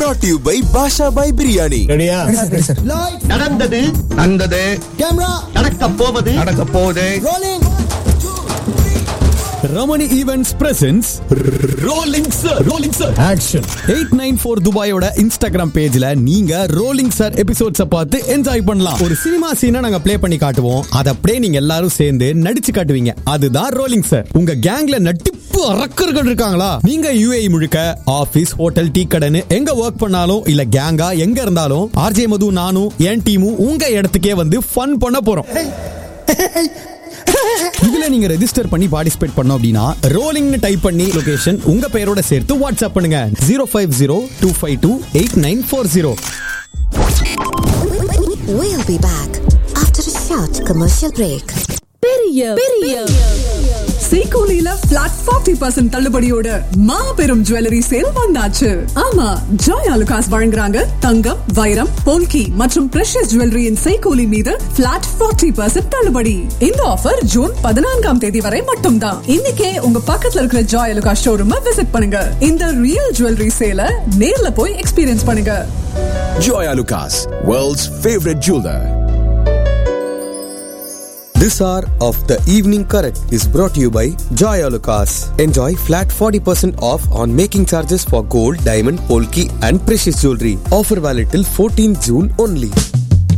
brought to you by Basha by Biryani. ரெடியா? நடந்தது camera நடக்க போவது Ramani events presence rolling sir action. 894 துபாயோட Instagram பேஜ்ல நீங்க ரோலிங் சார் எபிசோட்ஸ பார்த்து என்ஜாய் பண்ணலாம். ஒரு சினிமா சீனை நாங்க ப்ளே பண்ணி காட்டுவோம், அத அப்படியே நீங்க எல்லாரும் சேர்ந்து நடிச்சு காட்டுவீங்க. அதுதான் ரோலிங் சார். உங்க கேங்ல நட்டிப்பு அரக்கர்கள் இருக்காங்களா? நீங்க UAE முழுக்க ஆபீஸ், ஹோட்டல், டீ கடைன்னு எங்க ஒர்க் பண்ணாலும் இல்ல கேங்கா எங்க இருந்தாலும் RJ மது, நானும் என் டீமும் உங்க இடத்துக்கே வந்து ஃபன் பண்ண போறோம். இதுல நீங்க ரெஜிஸ்டர் பண்ணி பார்ட்டிசிபேட் பண்ணோம் அப்படின்னா ரோலிங்னு டைப் பண்ணி லொகேஷன் உங்க பெயரோட சேர்த்து வாட்ஸ்அப் பண்ணுங்க 050-252-8940. We'll be back after a short commercial break. பெரிய சீகோலில flat 40% தள்ளுபடியோட மாபெரும் ஜுவல்லரி சேல் வந்தாச்சு. ஆமா, ஜாய் ஆலுகாஸ் வழங்குறாங்க தங்கம், வைரம், போல்கி மற்றும் பிரஷியஸ் ஜுவல்லரியின் சீகோலி மீது flat 40% தள்ளுபடி. இந்த ஆஃபர் ஜூன் 14ஆம் தேதி வரை மட்டும்தான். இன்னைக்கே உங்க பக்கத்துல இருக்கிற ஜாய் ஆலுகாஸ் ஷோரூம் விசிட் பண்ணுங்க. இந்த ரியல் ஜுவல்லரி சேல நேர்ல போய் எக்ஸ்பீரியன்ஸ் பண்ணுங்க. Joy Alucas, world's favorite jeweler. This hour of the evening correct is brought to you by Joy Alucas. Enjoy flat 40% off on making charges for gold, diamond, polki and precious jewelry. Offer valid till 14 June only.